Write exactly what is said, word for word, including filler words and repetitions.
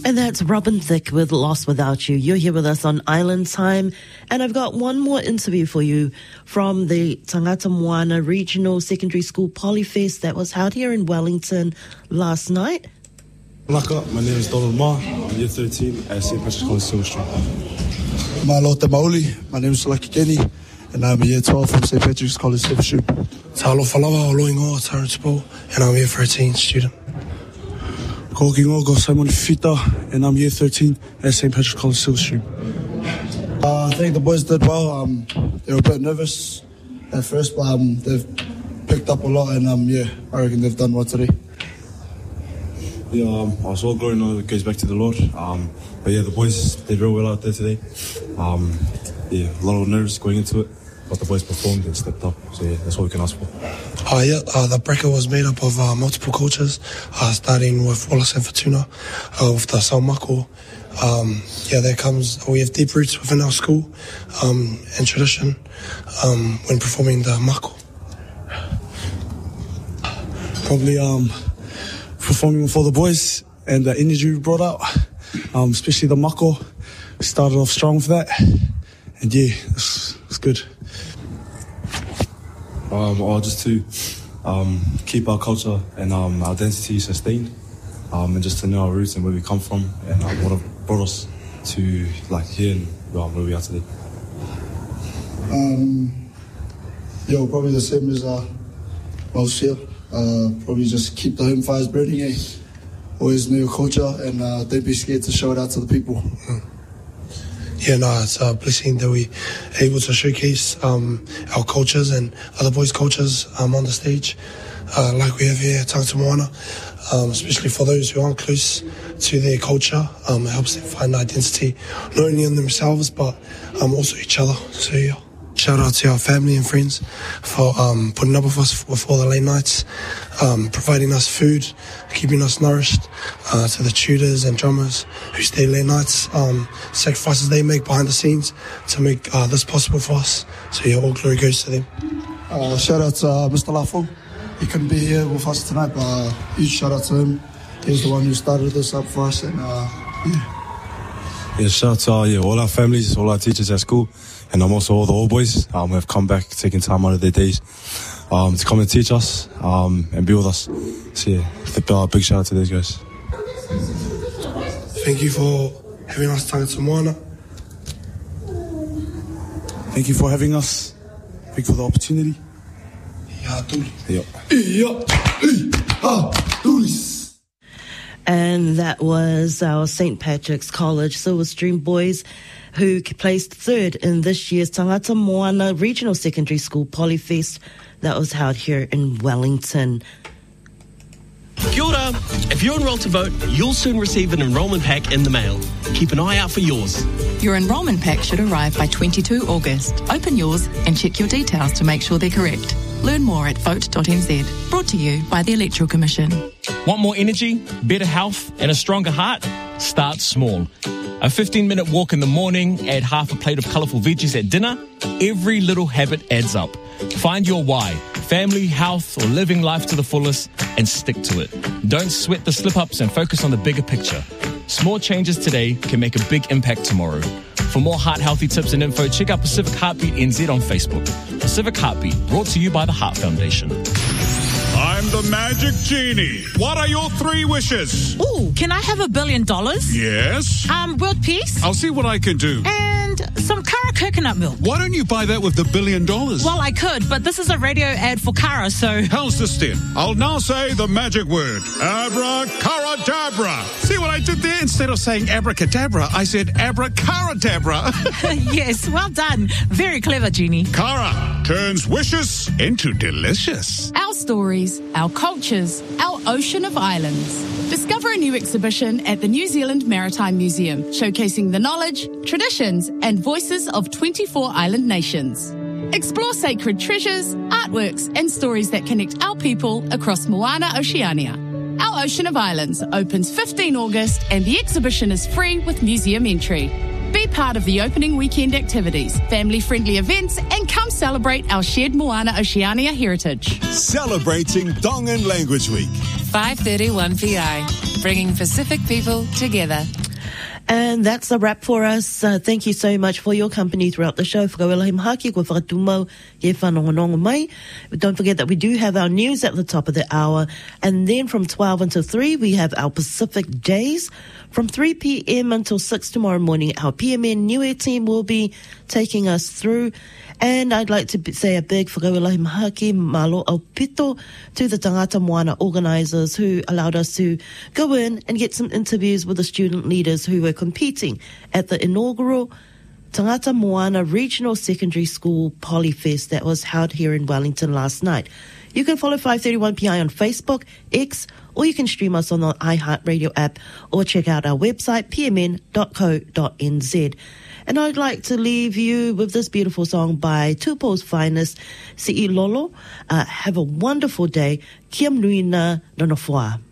And that's Robin Thicke with Lost Without You. You're here with us on Island Time. And I've got one more interview for you from the Tangata Moana Regional Secondary School Polyfest that was held here in Wellington last night. Laka, my name is Donald Ma. I'm year thirteen at Saint Patrick's College, Silver Street. Malo Te Maoli, my name is Salaki Kenny, and I'm year twelve from Saint Patrick's College, Silver Street. Talo Falawa, Oloingoa, Terrence Paul, and I'm year thirteen student. Ko Kingogo, Simon Fita, and I'm year thirteen at Saint Patrick's College, Silver Street. Uh, I think the boys did well. Um, they were a bit nervous at first, but um, they've picked up a lot, and um, yeah, I reckon they've done well today. Yeah, um, I was all glory and all goes back to the Lord. Um, but yeah, the boys did real well out there today. Um, yeah, a lot of nerves going into it, but the boys performed and stepped up. So yeah, that's what we can ask for. Uh, yeah, uh, the breaker was made up of uh, multiple cultures, uh, starting with Wallace and Fortuna, uh, with the Saumako. Um, yeah, there comes, we have deep roots within our school um, and tradition um, when performing the mako. Probably um, performing for the boys and the energy we brought out, um, especially the mako. We started off strong with that, and yeah, it's, it's good. Um, or just to um, keep our culture and um, our identity sustained, um, and just to know our roots and where we come from, and um, what have brought us to like here and well, where we are today. Um, yo, probably the same as uh, most here. Uh, probably just keep the home fires burning. Eh? Always know your culture, and uh, don't be scared to show it out to the people. Mm. Yeah, no, it's a blessing that we're able to showcase um, our cultures and other boys' cultures um, on the stage, uh, like we have here at Tangata Moana, um, especially for those who aren't close to their culture. Um, it helps them find identity, not only in themselves, but um, also each other. So, yeah. Shout out to our family and friends for um, putting up with us with all the late nights, um, providing us food, keeping us nourished, uh, to the tutors and drummers who stay late nights, um, sacrifices they make behind the scenes to make uh, this possible for us. So yeah, all glory goes to them. Uh, shout out to uh, Mister Lafo. He couldn't be here with us tonight, but uh, huge shout out to him. He was the one who started this up for us, and uh, yeah. Yeah, shout out to uh, yeah, all our families, all our teachers at school. And um, also all the old boys um, who have come back, taking time out of their days um, to come and teach us um, and be with us. So yeah, a big shout out to those guys. Thank you for having us, Tangata Moana. Thank you for having us. Thank you for the opportunity. And that was our Saint Patrick's College Silver Stream boys, who placed third in this year's Tangata Moana Regional Secondary School Polyfest that was held here in Wellington. Kia ora. If you're enrolled to vote, you'll soon receive an enrolment pack in the mail. Keep an eye out for yours. Your enrolment pack should arrive by the twenty-second of August. Open yours and check your details to make sure they're correct. Learn more at vote dot n z. Brought to you by the Electoral Commission. Want more energy, better health, and a stronger heart? Start small. A fifteen-minute walk in the morning, add half a plate of colourful veggies at dinner. Every little habit adds up. Find your why, family, health, or living life to the fullest, and stick to it. Don't sweat the slip-ups and focus on the bigger picture. Small changes today can make a big impact tomorrow. For more heart-healthy tips and info, check out Pacific Heartbeat N Z on Facebook. Pacific Heartbeat, brought to you by the Heart Foundation. I'm the Magic Genie. What are your three wishes? Ooh, can I have a billion dollars? Yes. Um, world peace? I'll see what I can do. And some Kara coconut milk. Why don't you buy that with the billion dollars? Well, I could, but this is a radio ad for Kara, so... How's this then? I'll now say the magic word. Abracadabra. See what I did there? Instead of saying abracadabra, I said abracadabra. Yes, well done. Very clever, Genie. Kara turns wishes into delicious. Our stories, our cultures, our ocean of islands. Discover a new exhibition at the New Zealand Maritime Museum, showcasing the knowledge, traditions, and voices of twenty-four island nations. Explore sacred treasures, artworks, and stories that connect our people across Moana Oceania. Our Ocean of Islands opens the fifteenth of August, and the exhibition is free with museum entry. Be part of the opening weekend activities, family-friendly events, and come celebrate our shared Moana Oceania heritage. Celebrating Tongan Language Week. five thirty-one P I. bringing Pacific people together. And that's a wrap for us. Uh, thank you so much for your company throughout the show. Don't forget that we do have our news at the top of the hour. And then from twelve until three, we have our Pacific Days. From three p.m. until six tomorrow morning, our P M N Niue team will be taking us through. And I'd like to say a big whakawelahi mahaki malo au pito to the Tangata Moana organisers who allowed us to go in and get some interviews with the student leaders who were competing at the inaugural Tangata Moana Regional Secondary School Polyfest that was held here in Wellington last night. You can follow five thirty-one P I on Facebook, X, or you can stream us on the iHeartRadio app or check out our website, p m n dot co dot n z. And I'd like to leave you with this beautiful song by Tupou's finest, Si'i Lolo. Uh, have a wonderful day. Kia mnuina nonofua.